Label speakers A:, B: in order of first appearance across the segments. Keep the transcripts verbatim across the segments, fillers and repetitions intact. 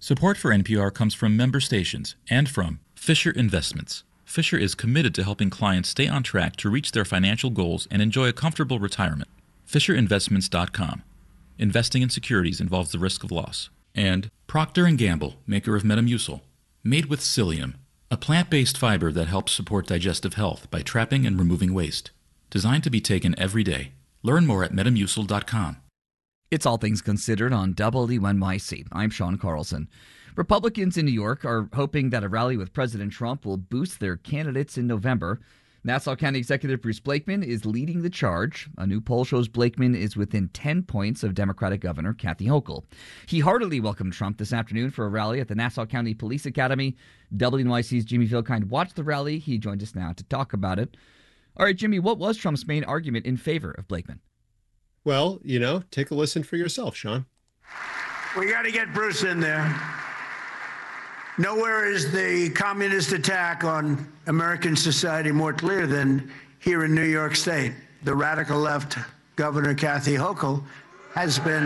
A: Support for N P R comes from member stations and from Fisher Investments. Fisher is committed to helping clients stay on track to reach their financial goals and enjoy a comfortable retirement. Fisher Investments dot com. Investing in securities involves the risk of loss. And Procter and Gamble, maker of Metamucil, made with psyllium, a plant-based fiber that helps support digestive health by trapping and removing waste. Designed to be taken every day. Learn more at Metamucil dot com.
B: It's All Things Considered on W N Y C. I'm Sean Carlson. Republicans in New York are hoping that a rally with President Trump will boost their candidates in November. Nassau County Executive Bruce Blakeman is leading the charge. A new poll shows Blakeman is within ten points of Democratic Governor Kathy Hochul. He heartily welcomed Trump this afternoon for a rally at the Nassau County Police Academy. W N Y C's Jimmy Vilkind watched the rally. He joined us now to talk about it. All right, Jimmy, what was Trump's main argument in favor of Blakeman?
C: Well, you know, take a listen for yourself, Sean.
D: We got to get Bruce in there. Nowhere is the communist attack on American society more clear than here in New York State. The radical left, Governor Kathy Hochul, has been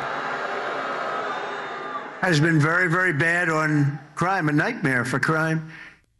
D: has been very, very bad on crime, a nightmare for crime.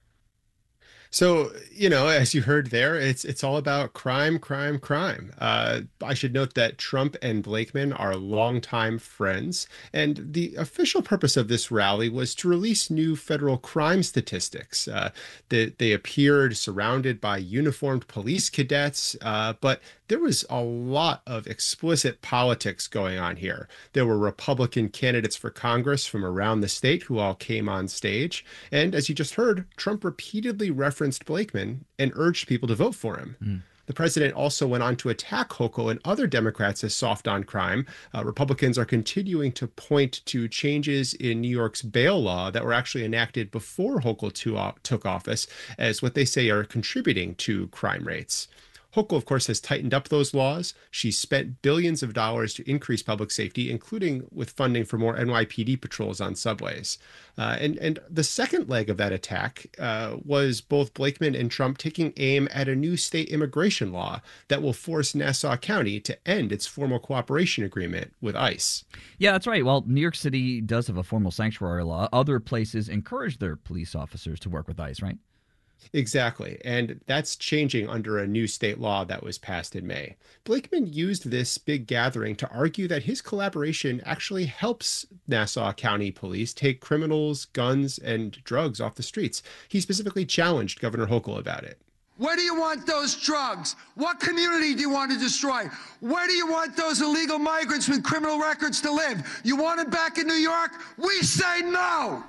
C: So, you know, as you heard there, it's it's all about crime, crime, crime. Uh, I should note that Trump and Blakeman are longtime friends, and the official purpose of this rally was to release new federal crime statistics. Uh, they, they appeared surrounded by uniformed police cadets, uh, but there was a lot of explicit politics going on here. There were Republican candidates for Congress from around the state who all came on stage. And as you just heard, Trump repeatedly referenced Blakeman and urged people to vote for him. Mm. The president also went on to attack Hochul and other Democrats as soft on crime. Uh, Republicans are continuing to point to changes in New York's bail law that were actually enacted before Hochul to, took office as what they say are contributing to crime rates. Hochul, of course, has tightened up those laws. She's spent billions of dollars to increase public safety, including with funding for more N Y P D patrols on subways. Uh, and, and the second leg of that attack uh, was both Blakeman and Trump taking aim at a new state immigration law that will force Nassau County to end its formal cooperation agreement with ICE.
B: Yeah, that's right. Well, New York City does have a formal sanctuary law. Other places encourage their police officers to work with ICE, right?
C: Exactly. And that's changing under a new state law that was passed in May. Blakeman used this big gathering to argue that his collaboration actually helps Nassau County Police take criminals, guns, and drugs off the streets. He specifically challenged Governor Hochul about it.
E: Where do you want those drugs? What community do you want to destroy? Where do you want those illegal migrants with criminal records to live? You want them back in New York? We say no!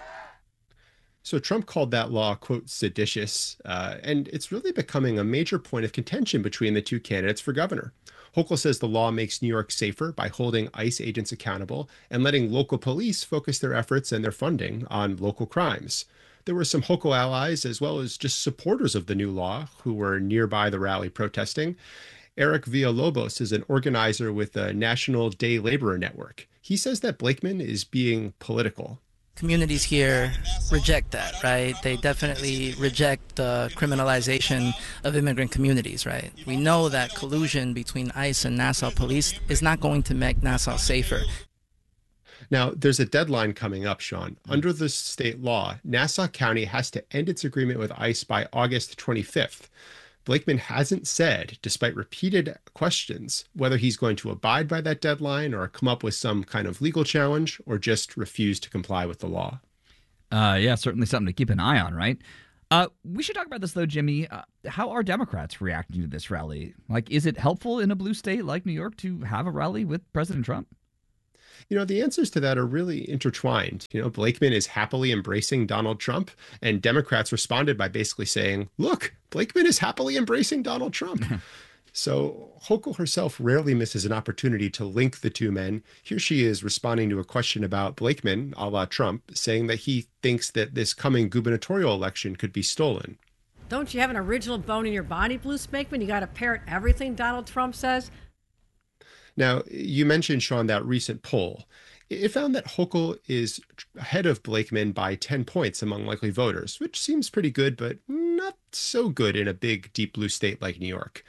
C: So Trump called that law, quote, seditious, uh, and it's really becoming a major point of contention between the two candidates for governor. Hochul says the law makes New York safer by holding ICE agents accountable and letting local police focus their efforts and their funding on local crimes. There were some Hochul allies as well as just supporters of the new law who were nearby the rally protesting. Eric Villalobos is an organizer with the National Day Laborer Network. He says that Blakeman is being political.
F: Communities here reject that, right? They definitely reject the criminalization of immigrant communities, right? We know that collusion between ICE and Nassau Police is not going to make Nassau safer.
C: Now, there's a deadline coming up, Sean. Under the state law, Nassau County has to end its agreement with ICE by August twenty-fifth. Blakeman hasn't said, despite repeated questions, whether he's going to abide by that deadline or come up with some kind of legal challenge or just refuse to comply with the law.
B: Uh, yeah, certainly something to keep an eye on, right? Uh, we should talk about this, though, Jimmy. Uh, how are Democrats reacting to this rally? Like, is it helpful in a blue state like New York to have a rally with President Trump?
C: You know, the answers to that are really intertwined. You know, Blakeman is happily embracing Donald Trump, and Democrats responded by basically saying, look, Blakeman is happily embracing Donald Trump. So Hochul herself rarely misses an opportunity to link the two men. Here she is responding to a question about Blakeman, a la Trump, saying that he thinks that this coming gubernatorial election could be stolen.
G: Don't you have an original bone in your body, Bruce Blakeman? You got to parrot everything Donald Trump says?
C: Now, you mentioned, Sean, that recent poll. It found that Hochul is ahead of Blakeman by ten points among likely voters, which seems pretty good, but not so good in a big, deep blue state like New York.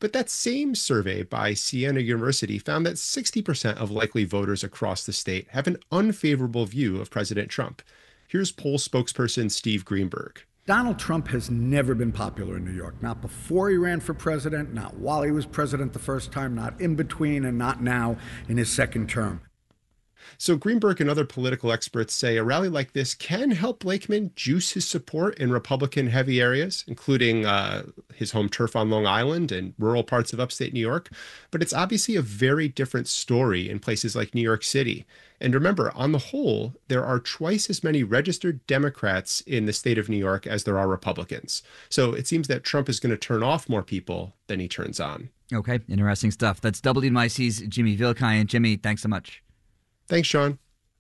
C: But that same survey by Siena University found that sixty percent of likely voters across the state have an unfavorable view of President Trump. Here's poll spokesperson Steve Greenberg.
H: Donald Trump has never been popular in New York, not before he ran for president, not while he was president the first time, not in between, and not now in his second term.
C: So Greenberg and other political experts say a rally like this can help Blakeman juice his support in Republican-heavy areas, including uh, his home turf on Long Island and rural parts of upstate New York. But it's obviously a very different story in places like New York City. And remember, on the whole, there are twice as many registered Democrats in the state of New York as there are Republicans. So it seems that Trump is going to turn off more people than he turns on.
B: Okay, interesting stuff. That's W N Y C's Jimmy Vilkine. Jimmy, thanks so much.
C: Thanks, Sean.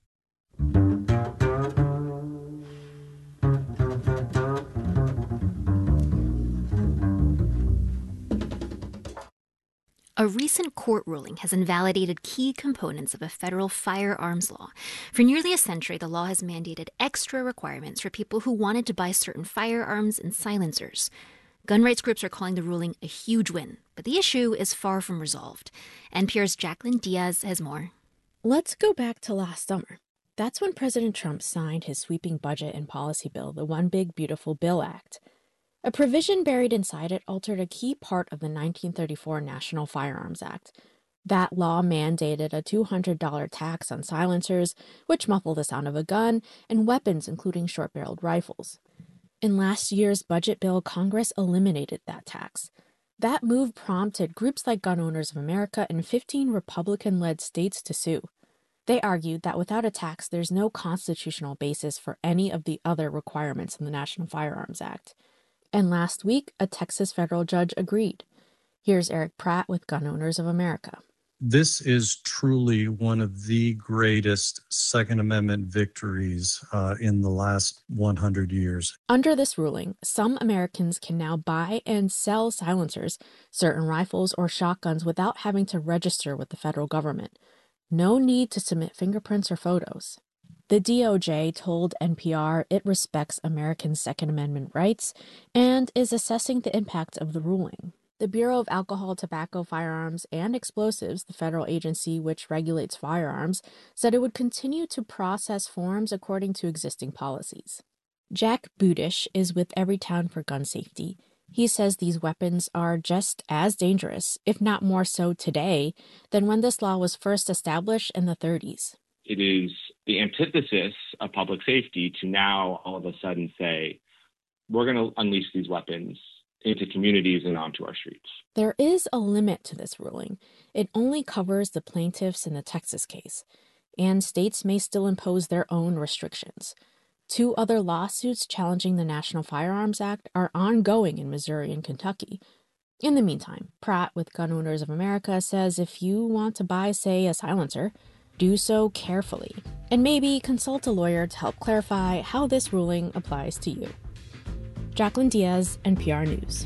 I: A recent court ruling has invalidated key components of a federal firearms law. For nearly a century, the law has mandated extra requirements for people who wanted to buy certain firearms and silencers. Gun rights groups are calling the ruling a huge win, but the issue is far from resolved. N P R's Jacqueline Diaz has more.
J: Let's go back to last summer. That's when President Trump signed his sweeping budget and policy bill, the One Big Beautiful Bill Act. A provision buried inside it altered a key part of the nineteen thirty-four National Firearms Act. That law mandated a two hundred dollars tax on silencers, which muffle the sound of a gun, and weapons, including short-barreled rifles. In last year's budget bill, Congress eliminated that tax. That move prompted groups like Gun Owners of America and fifteen Republican-led states to sue. They argued that without a tax, there's no constitutional basis for any of the other requirements in the National Firearms Act. And last week, a Texas federal judge agreed. Here's Eric Pratt with Gun Owners of America.
K: This is truly one of the greatest Second Amendment victories uh, in the last one hundred years.
J: Under this ruling, some Americans can now buy and sell silencers, certain rifles or shotguns without having to register with the federal government. No need to submit fingerprints or photos. The D O J told N P R it respects Americans' Second Amendment rights and is assessing the impact of the ruling. The Bureau of Alcohol, Tobacco, Firearms, and Explosives, the federal agency which regulates firearms, said it would continue to process forms according to existing policies. Jack Budish is with Everytown for Gun Safety. He says these weapons are just as dangerous, if not more so today, than when this law was first established in the thirties.
L: It is the antithesis of public safety to now all of a sudden say, we're going to unleash these weapons into communities and onto our streets.
J: There is a limit to this ruling. It only covers the plaintiffs in the Texas case, and states may still impose their own restrictions. Two other lawsuits challenging the National Firearms Act are ongoing in Missouri and Kentucky. In the meantime, Pratt with Gun Owners of America says if you want to buy, say, a silencer, do so carefully, and maybe consult a lawyer to help clarify how this ruling applies to you. Jacqueline Diaz, N P R News.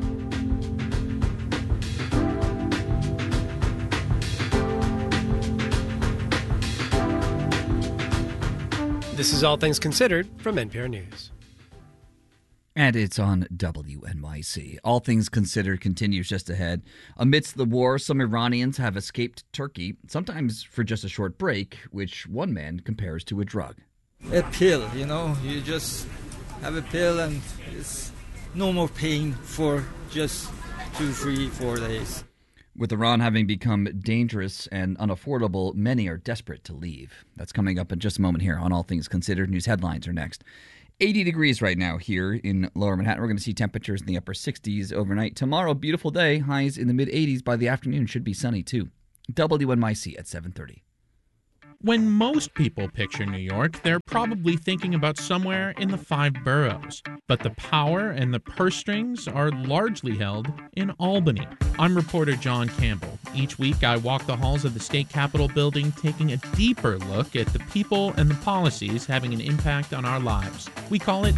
M: This is All Things Considered from N P R News.
B: And it's on W N Y C. All Things Considered continues just ahead. Amidst the war, some Iranians have escaped Turkey, sometimes for just a short break, which one man compares to a drug.
N: A pill, you know, you just have a pill and it's no more pain for just two, three, four days.
B: With Iran having become dangerous and unaffordable, many are desperate to leave. That's coming up in just a moment here on All Things Considered. News headlines are next. eighty degrees right now here in Lower Manhattan. We're going to see temperatures in the upper sixties overnight. Tomorrow, beautiful day. Highs in the mid eighties by the afternoon. Should be sunny, too. W N Y C at seven thirty.
O: When most people picture New York, they're probably thinking about somewhere in the five boroughs. But the power and the purse strings are largely held in Albany. I'm reporter John Campbell. Each week, I walk the halls of the state capitol building, taking a deeper look at the people and the policies having an impact on our lives. We call it